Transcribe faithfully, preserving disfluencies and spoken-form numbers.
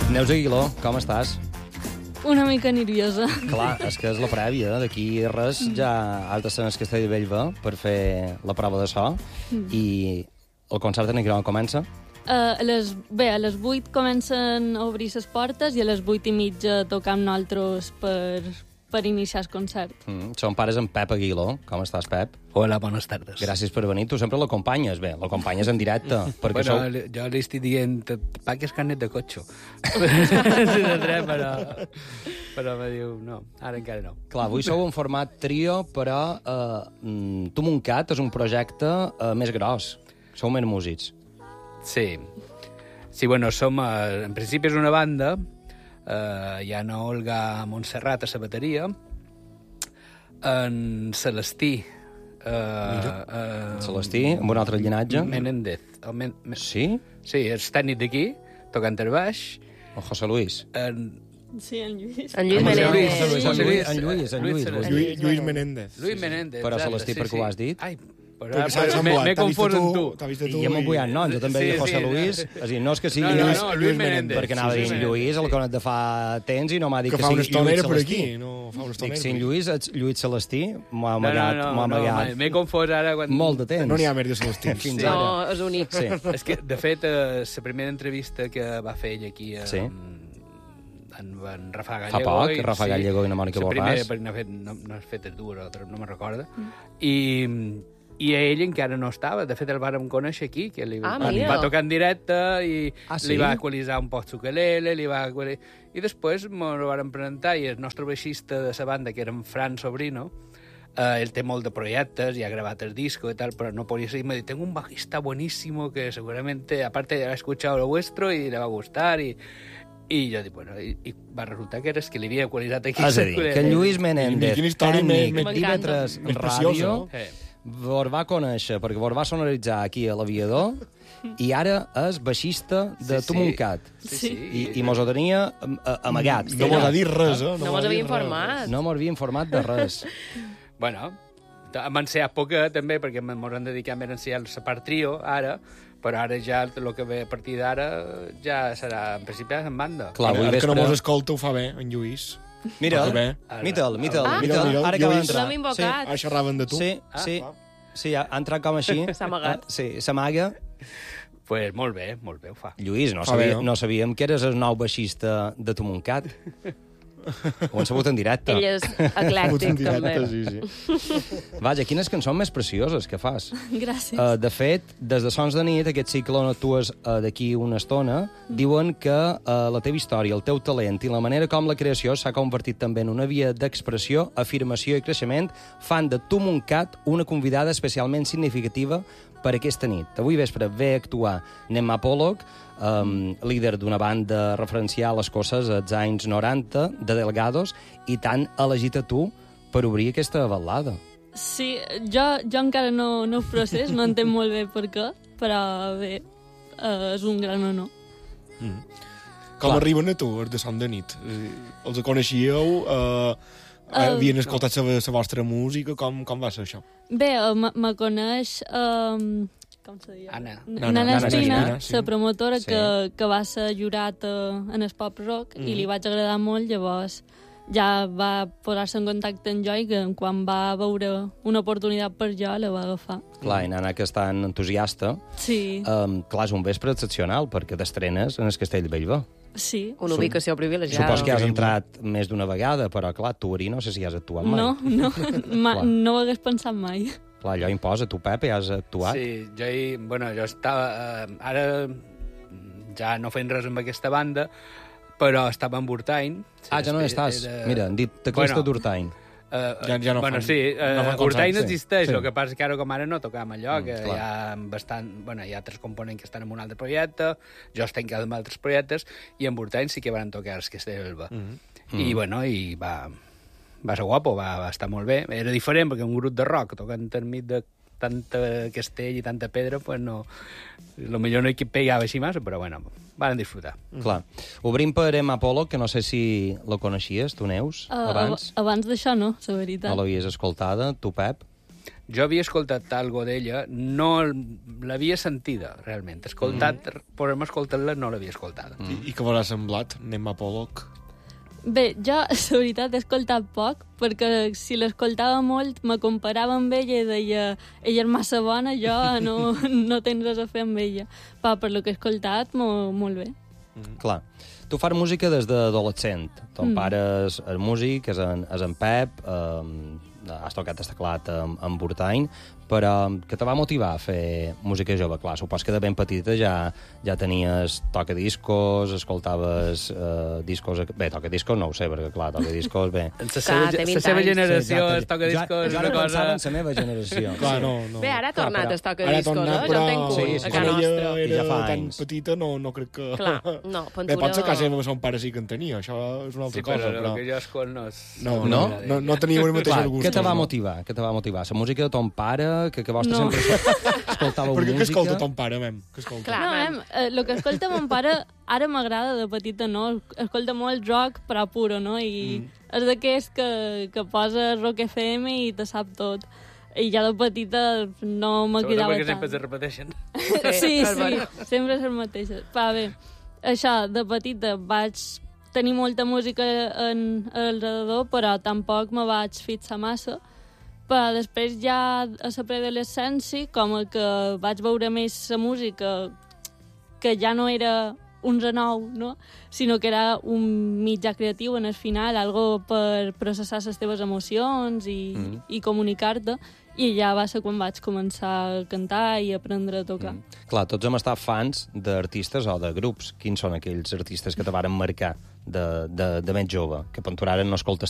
Neus Aguiló, com estàs? Una mica nerviosa. Clar, és que és la prèvia, d'aquí res ja has de ser en el Castell de Bellver per fer la prova de so i el concert en què comença? Uh, a les, bé, a les vuit comencen a obrir les portes i a les vuit i mitja tocam nosaltres per, per iniciar el concert. Mm, som pares en Pep Aguiló. Com estàs, Pep? Hola, bones tardes. Gràcies per venir. Tu sempre l'acompanyes. Bé, l'acompanyes en directe. Perquè Bueno, sou... jo li estic dient, pagues carnet de cotxe. Sí, de tres, però... Però me diu, no, ara encara no. Clar, avui sou en format trio, però eh, mm, Tu Montcat és un projecte eh, més gros. Sou més músics. Sí. Sí, bueno, som... Eh, en principi és una banda. Eh, hi ha una Olga Montserrat a la bateria. En Celestí... Eh, eh, Celestí, amb un altre llinatge. Menéndez. El Men Men Sí? Sí, és tècnic d'aquí, tocant el baix. O José Luis. En... Sí, en Lluís. En Lluís En Menéndez. Lluís, en Lluís, en Lluís, en Lluís. Celestí. Lluís, Lluís Menéndez. Luis Menéndez. Però exacte, Celestí, per què ho has dit? Ai, però Perquè s'ha ara m'he semblat, m'he t'ha vist confós amb tu. t'ha vist tu I hem embuiat noms, jo també Sí, dic José sí, Luis. no. És a dir, no és que sigui No, no, Lluís, no, Lluís Luis Menéndez, Menéndez. perquè anava sí, dient sí, Lluís, el conec de fa temps, i no m'ha dit Que que, fa una sigui estona Lluís era per Celestí. aquí, no fa una estona Dic, era si en per aquí. Lluís ets Lluís Celestí, m'ho ha No, no, amagat, no, m'ho ha no, amagat m'he confós ara quan... molt de temps. No n'hi ha més de Celestins. Fins No, ara. és únic. Sí. És que, de fet, eh, la primera entrevista que va fer ell aquí a, Sí. en, en Rafa Gallego... Fa poc, i- Rafa Gallego i na Mònica la Borràs. primera, perquè n'ha fet, no, no has fet les dues, o tres, no me'n recorda. I, I ell encara no estava. De fet, el vàrem conèixer aquí, que li Ah, va, mira. va tocar en directe i Ah, sí? li va equalitzar un poc ukelele, li va... equali- I després m'ho vàrem presentar i el nostre baixista de la banda, que era en Fran Sobrino, Uh, él té molt de proyectos y ha grabado el disco y tal, pero no podía seguir. Me dice, tengo un bajista buenísimo que seguramente, aparte, ha escuchado lo vuestro y le va a gustar. Y, y yo digo, bueno, y, y va a resultar que eres que li havia qualitat aquí. És a dir, que en Lluís Menéndez, Quina història tècnic, més- d'Ivetres més preciosa. Ràdio, Eh. vos va conèixer, perquè vos va sonoritzar aquí a l'Aviador, i ara és baixista de Sí, Tu sí. Montcat. Sí, Sí. sí. I, i mos ho tenia am- a- amagats. No m'ho ha dit res, eh? No m'ho mos ha havia dit res. informat. No m'ho havia informat de res. Bueno, em va ensenyar poca, també, perquè m'ho han dedicat més a ensenyar la part trio, ara, però ara ja el que ve a partir d'ara ja serà, en principi, en banda. Clar, avui Ara que no vespre... mos escolta ho fa bé, en Lluís. Mira, Fa bé. mita'l, mita'l, Ah, mita'l. mira, Ara acaba Lluís. d'entrar. L'hem invocat. Ara xerraven de tu. Sí, Ah, sí. clar. Sí, ha entrat com així. S'ha amagat. Ah, Sí, s'amaga. Pues molt bé, molt bé ho fa. Lluís, no, Fa bé, sabia, no? no sabíem que eres el nou baixista de Tu Montcat. Ho hem sabut en directe. Ell és Fots en eclèctic, directe, també. sí, sí. Vaja, quines cançons més precioses que fas. Gràcies. Uh, de fet, des de Sons de nit, aquest cicle on actues uh, d'aquí una estona, diuen que uh, la teva història, el teu talent i la manera com la creació s'ha convertit també en una via d'expressió, afirmació i creixement, fan de Tu Montcat una convidada especialment significativa per aquesta nit. Avui vespre ve a actuar Nemma Pollock, um, líder d'una banda referencial a les coses als anys noranta, de Delgados, i tant elegit a tu per obrir aquesta ballada. Sí, jo, jo encara no, no ho procés, no entenc molt bé per què, però bé, uh, és un gran honor. Com Clar. arriben a tu, els de Son de nit? Eh, Els coneixíeu? Eh, havien escoltat la, la vostra música? Com, com va ser això? Bé, uh, me, me coneix... Um, com se deia? Anna. Nana, Nana, Nana Nana Espina, Espina, sí. la promotora Sí. que, que va ser jurat uh, en el pop rock Mhm. i li vaig agradar molt, llavors ja va posar-se en contacte amb jo i que quan va veure una oportunitat per jo la va agafar. Clar, i Nana, que és tan entusiasta, Sí, um, clar, és un vespre excepcional, perquè t'estrenes en el Castell de Bellver. sí. Una ubicació privilegiada. Supos que has entrat més d'una vegada, però, clar, tu, Ari, no sé si has actuat mai. No, no, ma, Clar. no ho hagués pensat mai. Clar, allò imposa, tu, Pep, hi has actuat. Sí, jo, hi, bueno, jo estava... Eh, ara ja no fent res amb aquesta banda, però estava amb Urtain. Ah, ja no estàs. Mira, han dit teclista Bueno. d'Urtain. Uh, Ja- ja no bueno, fan- sí, uh, no fan Urtain concerts, sí. existeix, Sí. el que passa és que ara com ara no tocam allò, Mm, que clar. hi ha bastant... Bueno, hi ha altres components que estan en un altre projecte, jo estic en altres projectes, i amb Urtain sí que van tocar els que estan Elba. Mhm. I, bueno, i va, va ser guapo, va, va estar molt bé. Era diferent, perquè un grup de rock tocant enmig de tanta castell i tanta pedra, pues no... Lo millor no hi pegava així massa, però bueno, van disfrutar. Clar. Obrim per Emma Apollo, que no sé si la coneixies, tu, Neus, Uh, abans. Abans d'això no, la veritat. No l'havies escoltada, tu, Pep? Jo havia escoltat algo d'ella, no l'havia sentida, realment. Escoltat, mm. però hem escoltat-la, no l'havia escoltada. Mm. I, I què vos ha semblat, Nemma Pollock? Bé, jo, la veritat, he escoltat poc, perquè si l'escoltava molt, me comparava amb ella i deia ella és massa bona, jo no, no tens res a fer amb ella. Però per lo que he escoltat, mo, molt bé. Mm. Clar. Tu fas música des d'adolescent. Ton mm. pare és, és músic, és en, és en Pep, eh, has tocat el teclat amb, amb Burtany, però què te va motivar a fer música jove? Clar, supos que de ben petita ja, ja tenies tocadiscos, escoltaves eh, discos... Bé, tocadiscos no ho sé, perquè clar, tocadiscos, bé... En la seva, la seva generació sí, el tocadiscos és una cosa... en la meva generació. Clar, no, no. Bé, ara ha tornat clar, el tocadiscos, no? Jo en tenc un, sí, sí, a sí. casa nostra. Ella I ja era fa tan anys. petita, no, no crec que... Clar, no, Bé, Ventura... potser a casa meva son pare sí que en tenia, això és una altra Sí, cosa, però però... el que jo escol no és... No, No? no, no, no tenia el mateix Clar, gust. què te va no? motivar? Què te va motivar? La música de ton pare, que, que vostre No. sempre escoltàveu Perquè música... què escolta ton pare, mem? Què escolta? Clar. No, em, eh, el que escolta mon pare ara m'agrada de petita, no? Escolta molt rock, però puro, no? I mm. és d'aquells que, que posa Rock F M i te sap tot. I ja de petita no me Sobretot cridava perquè tant. sempre es repeteixen. Sí, sí, sempre és el mateix. Va, bé, això, de petita vaig tenir molta música en, alrededor, però tampoc me vaig fixar massa. Però després ja a la preadolescència, com que vaig veure més la música, que ja no era un renou, no? Sinó que era un mitjà creatiu en el final, algo per processar les teves emocions i, mm. i comunicar-te, i ja va ser quan vaig començar a cantar i aprendre a tocar. Mm. Clar, tots hem estat fans d'artistes o de grups. Quins són aquells artistes que te varen marcar de, de, de ben jove, que per tu ara no escoltes